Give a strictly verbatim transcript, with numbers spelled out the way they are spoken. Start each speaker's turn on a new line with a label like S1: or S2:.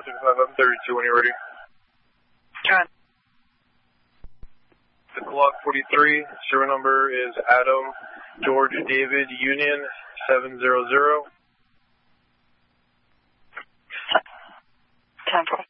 S1: six nine thirty-two when you're ready.
S2: John.
S1: The Glock forty-three, serial number is Adam George David Union seven zero zero.
S2: ten four.